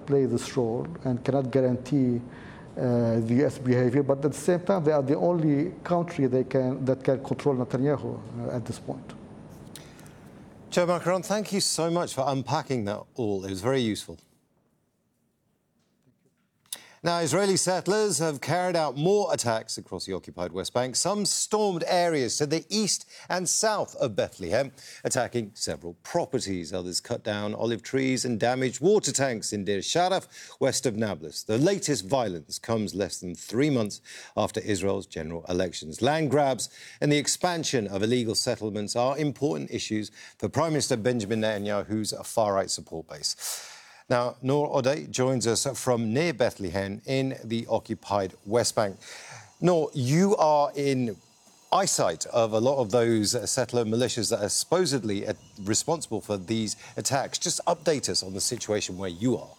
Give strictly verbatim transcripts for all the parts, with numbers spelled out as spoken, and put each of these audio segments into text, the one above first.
play this role and cannot guarantee uh, the U S behavior, but at the same time, they are the only country they can, that can control Netanyahu uh, at this point. Joe Macron, thank you so much for unpacking that all. It was very useful. Now, Israeli settlers have carried out more attacks across the occupied West Bank. Some stormed areas to the east and south of Bethlehem, attacking several properties. Others cut down olive trees and damaged water tanks in Deir Sharaf, west of Nablus. The latest violence comes less than three months after Israel's general elections. Land grabs and the expansion of illegal settlements are important issues for Prime Minister Benjamin Netanyahu's far-right support base. Now, Noor Odeh joins us from near Bethlehem in the occupied West Bank. Noor, you are in eyesight of a lot of those settler militias that are supposedly responsible for these attacks. Just update us on the situation where you are.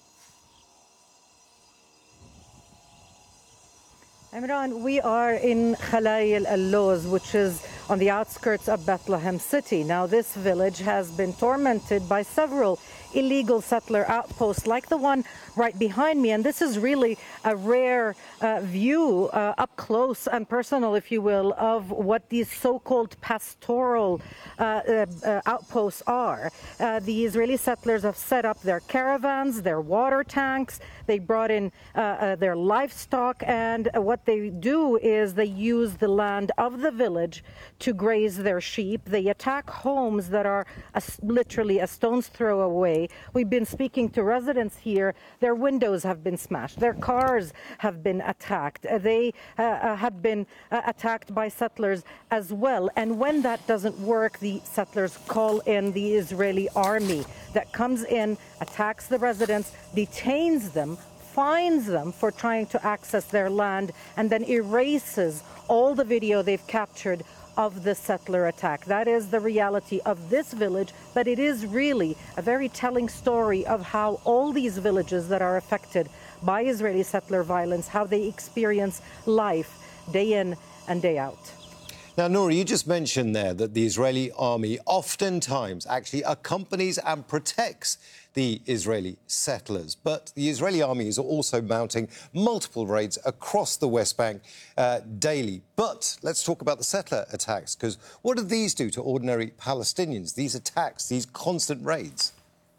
Imran, we are in Khalayil al-Lawz, which is on the outskirts of Bethlehem city. Now, this village has been tormented by several illegal settler outposts like the one right behind me. And this is really a rare uh, view, uh, up close and personal, if you will, of what these so-called pastoral uh, uh, uh, outposts are. Uh, the Israeli settlers have set up their caravans, their water tanks. They brought in uh, uh, their livestock, and uh, what they do is they use the land of the village to graze their sheep. They attack homes that are a, literally a stone's throw away. We've been speaking to residents here. Their windows have been smashed. Their cars have been attacked. Uh, they uh, uh, have been uh, attacked by settlers as well. And when that doesn't work, the settlers call in the Israeli army that comes in, attacks the residents, detains them, fines them for trying to access their land, and then erases all the video they've captured of the settler attack. That is the reality of this village, but it is really a very telling story of how all these villages that are affected by Israeli settler violence, how they experience life day in and day out. Now, Noor, you just mentioned there that the Israeli army oftentimes actually accompanies and protects the Israeli settlers. But the Israeli army is also mounting multiple raids across the West Bank uh, daily. But let's talk about the settler attacks, because what do these do to ordinary Palestinians, these attacks, these constant raids?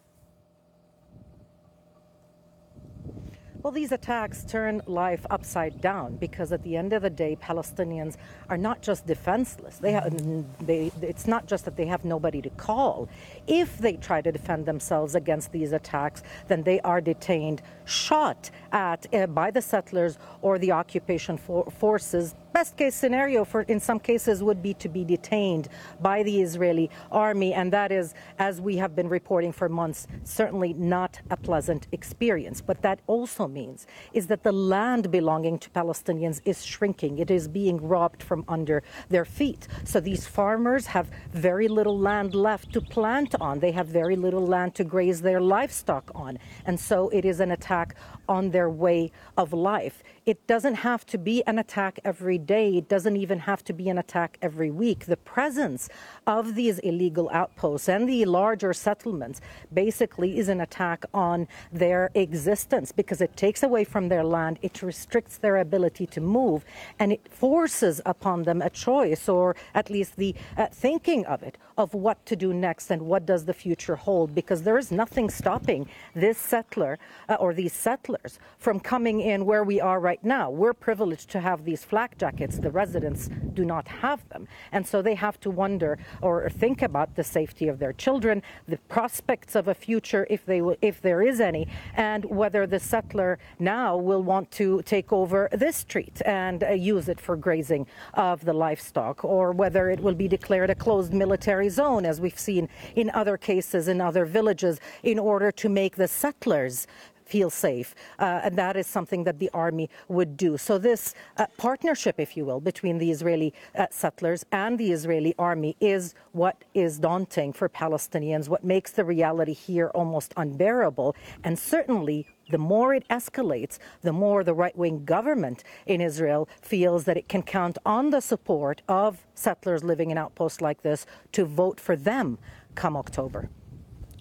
Well, these attacks turn life upside down, because at the end of the day, Palestinians are not just defenseless. They have, they, it's not just that they have nobody to call. If they try to defend themselves against these attacks, then they are detained, shot at uh, by the settlers or the occupation for forces. Best case scenario for in some cases would be to be detained by the Israeli army, and that is, as we have been reporting for months, certainly not a pleasant experience. But that also means is that the land belonging to Palestinians is shrinking. It is being robbed from under their feet. So these farmers have very little land left to plant on. They have very little land to graze their livestock on. And so it is an attack on their way of life. It doesn't have to be an attack every day. It doesn't even have to be an attack every week. The presence of these illegal outposts and the larger settlements basically is an attack on their existence, because it takes away from their land, it restricts their ability to move, and it forces upon them a choice, or at least the uh, thinking of it, of what to do next and what does the future hold, because there is nothing stopping this settler uh, or these settlers from coming in where we are right now. We're privileged to have these flak jackets. The residents do not have them. And so they have to wonder or think about the safety of their children, the prospects of a future, if they will, if there is any, and whether the settler now will want to take over this street and uh, use it for grazing of the livestock, or whether it will be declared a closed military zone, as we've seen in other cases in other villages, in order to make the settlers feel safe. Uh, and that is something that the army would do. So this uh, partnership, if you will, between the Israeli uh, settlers and the Israeli army is what is daunting for Palestinians, what makes the reality here almost unbearable. And certainly, the more it escalates, the more the right-wing government in Israel feels that it can count on the support of settlers living in outposts like this to vote for them come October.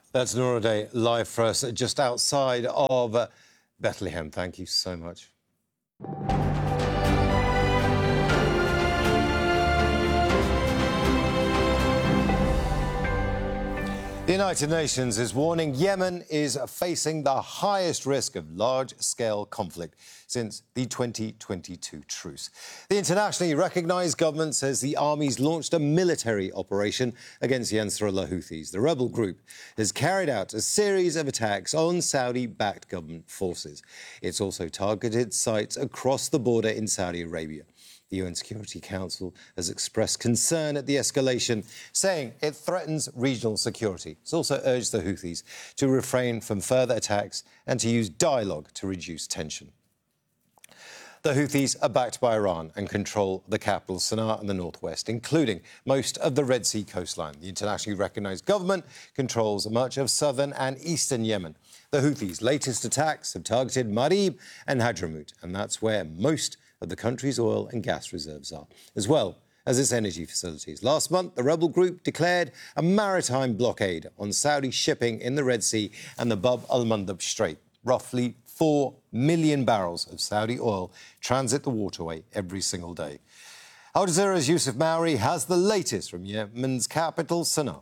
That's Nuruddin live for us just outside of uh, Bethlehem. Thank you so much. The United Nations is warning Yemen is facing the highest risk of large-scale conflict since the twenty twenty-two truce. The internationally recognised government says the army's launched a military operation against the Ansarullah Houthis. The rebel group has carried out a series of attacks on Saudi-backed government forces. It's also targeted sites across the border in Saudi Arabia. The U N Security Council has expressed concern at the escalation, saying it threatens regional security. It's also urged the Houthis to refrain from further attacks and to use dialogue to reduce tension. The Houthis are backed by Iran and control the capital, Sana'a, and the northwest, including most of the Red Sea coastline. The internationally recognised government controls much of southern and eastern Yemen. The Houthis' latest attacks have targeted Marib and Hadramaut, and that's where most of the country's oil and gas reserves are, as well as its energy facilities. Last month, the rebel group declared a maritime blockade on Saudi shipping in the Red Sea and the Bab al-Mandab Strait. Roughly four million barrels of Saudi oil transit the waterway every single day. Al Jazeera's Yusuf Maori has the latest from Yemen's capital, Sana'a.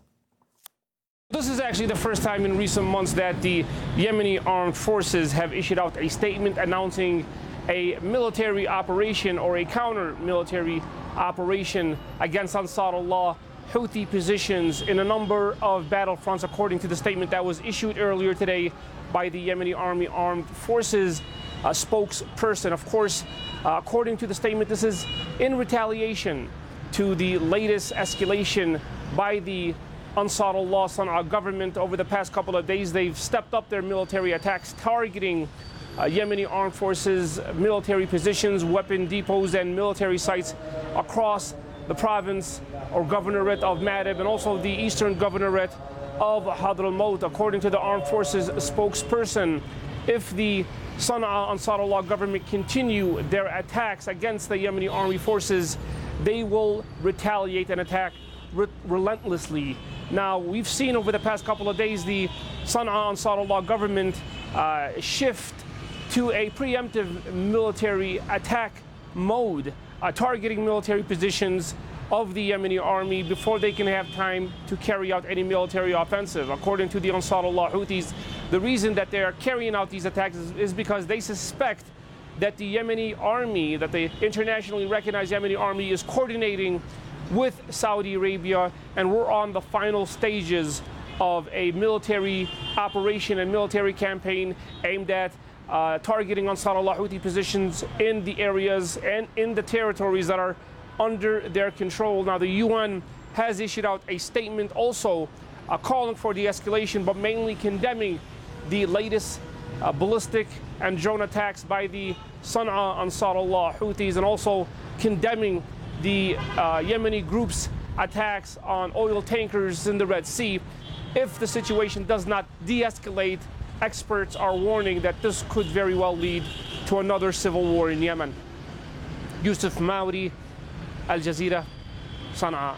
This is actually the first time in recent months that the Yemeni armed forces have issued out a statement announcing a military operation or a counter-military operation against Ansarullah Houthi positions in a number of battlefronts, according to the statement that was issued earlier today by the Yemeni Army Armed Forces uh, spokesperson. Of course, uh, according to the statement, this is in retaliation to the latest escalation by the Ansarullah Sana'a government. Over the past couple of days, they've stepped up their military attacks, targeting Uh, Yemeni armed forces, military positions, weapon depots, and military sites across the province or governorate of Marib and also the eastern governorate of Hadramaut. According to the armed forces spokesperson, if the Sana'a Ansarullah government continue their attacks against the Yemeni army forces, they will retaliate and attack re relentlessly. Now, we've seen over the past couple of days the Sana'a Ansarullah government uh, shift to a preemptive military attack mode, uh, targeting military positions of the Yemeni army before they can have time to carry out any military offensive. According to the Ansarullah Houthis, the reason that they are carrying out these attacks is, is because they suspect that the Yemeni army, that the internationally recognized Yemeni army is coordinating with Saudi Arabia, and we're on the final stages of a military operation and military campaign aimed at Uh, targeting Ansarullah Houthi positions in the areas and in the territories that are under their control. Now, the U N has issued out a statement also uh, calling for de-escalation, but mainly condemning the latest uh, ballistic and drone attacks by the Sana'a Ansarullah Houthis, and also condemning the uh, Yemeni group's attacks on oil tankers in the Red Sea. If the situation does not de-escalate, experts are warning that this could very well lead to another civil war in Yemen. Yusuf Maori, Al Jazeera, Sana'a.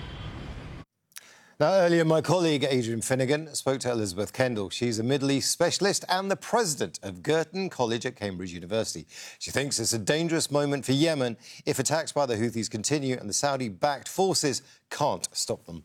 Now, earlier, my colleague Adrian Finnegan spoke to Elizabeth Kendall. She's a Middle East specialist and the president of Girton College at Cambridge University. She thinks it's a dangerous moment for Yemen if attacks by the Houthis continue and the Saudi-backed forces can't stop them.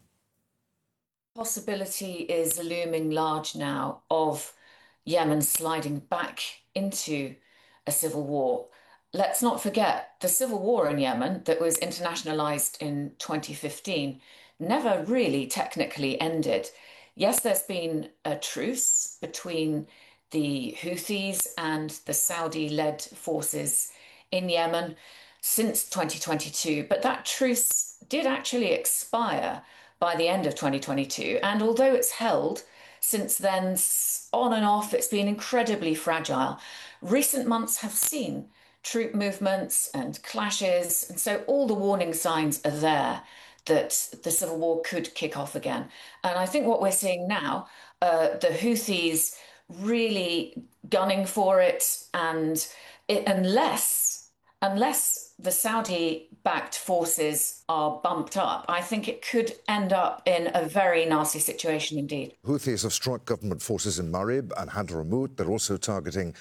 Possibility is looming large now of Yemen sliding back into a civil war. Let's not forget the civil war in Yemen that was internationalized in twenty fifteen never really technically ended. Yes, there's been a truce between the Houthis and the Saudi-led forces in Yemen since twenty twenty-two, but that truce did actually expire by the end of twenty twenty-two. And although it's held since then, on and off, it's been incredibly fragile. Recent months have seen troop movements and clashes, and so all the warning signs are there that the civil war could kick off again. And I think what we're seeing now, uh, the Houthis really gunning for it, and it, unless unless the Saudi-backed forces are bumped up, I think it could end up in a very nasty situation indeed. Houthis have struck government forces in Marib and Hadramaut. They're also targeting